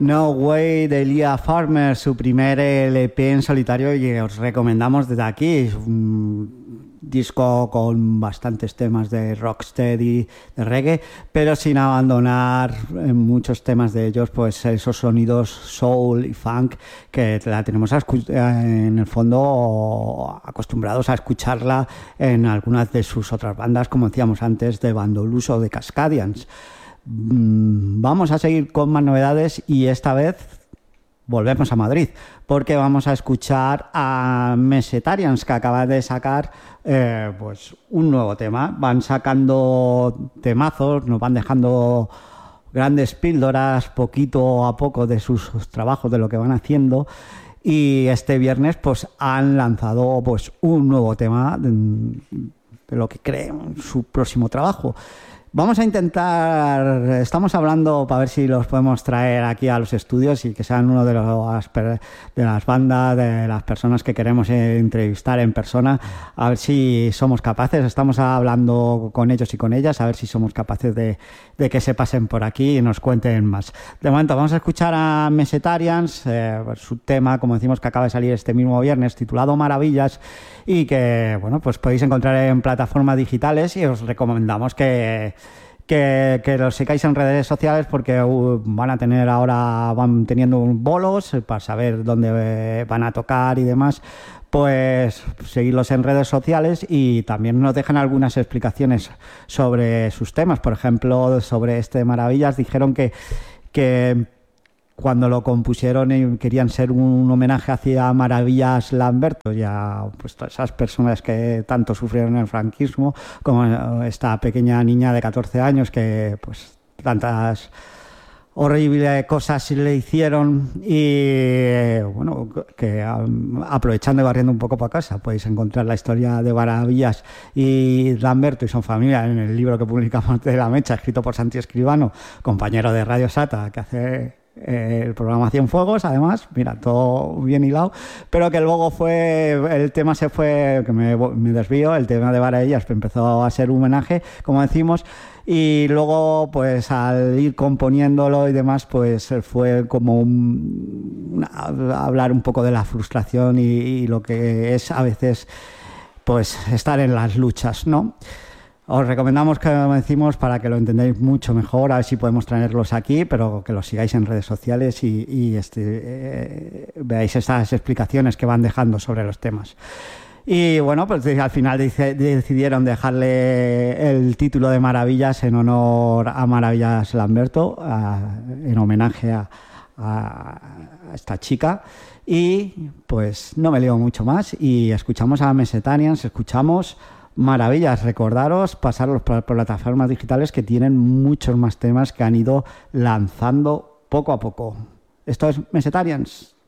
No Way de Leah Farmer, su primer LP en solitario, y os recomendamos desde aquí. Es un disco con bastantes temas de rocksteady, de reggae, pero sin abandonar en muchos temas de ellos pues esos sonidos soul y funk que la tenemos en el fondo acostumbrados a escucharla en algunas de sus otras bandas, como decíamos antes, de Bandolus o de Cascadians. Vamos a seguir con más novedades y esta vez volvemos a Madrid porque vamos a escuchar a Mesetarians, que acaba de sacar pues un nuevo tema. Van sacando temazos, nos van dejando grandes píldoras poquito a poco de sus trabajos, de lo que van haciendo, y este viernes pues han lanzado pues un nuevo tema de lo que creen su próximo trabajo. Vamos a intentar, estamos hablando para ver si los podemos traer aquí a los estudios y que sean uno de las bandas, de las personas que queremos entrevistar en persona, a ver si somos capaces. Estamos hablando con ellos y con ellas, a ver si somos capaces de que se pasen por aquí y nos cuenten más. De momento vamos a escuchar a Mesetarians, su tema, como decimos, que acaba de salir este mismo viernes, titulado Maravillas, y que bueno, pues podéis encontrar en plataformas digitales, y os recomendamos que los sigáis en redes sociales porque van teniendo bolos para saber dónde van a tocar y demás. Pues seguirlos en redes sociales, y también nos dejan algunas explicaciones sobre sus temas. Por ejemplo, sobre este Maravillas dijeron que cuando lo compusieron y querían ser un homenaje hacia Maravillas Lamberto y a pues, todas esas personas que tanto sufrieron el franquismo, como esta pequeña niña de 14 años que pues tantas horribles cosas le hicieron, y bueno, que aprovechando y barriendo un poco para casa podéis encontrar la historia de Maravillas y Lamberto y su familia en el libro que publicamos de La Mecha, escrito por Santi Escribano, compañero de Radio Sata, que hace el programa Cienfuegos, además, mira, todo bien hilado, pero que luego el tema se fue, que me desvío, el tema de Maravillas empezó a ser un homenaje, como decimos, y luego pues al ir componiéndolo y demás pues fue como hablar un poco de la frustración y lo que es a veces pues estar en las luchas, ¿no? Os recomendamos, que lo decimos, para que lo entendáis mucho mejor, a ver si podemos traerlos aquí, pero que los sigáis en redes sociales y veáis estas explicaciones que van dejando sobre los temas. Y bueno, pues al final decidieron dejarle el título de Maravillas en honor a Maravillas Lamberto, en homenaje a esta chica. Y pues no me lío mucho más y escuchamos a Mesetarians, escuchamos Maravillas. Recordaros pasaros por las plataformas digitales, que tienen muchos más temas que han ido lanzando poco a poco. Esto es Mesetarians.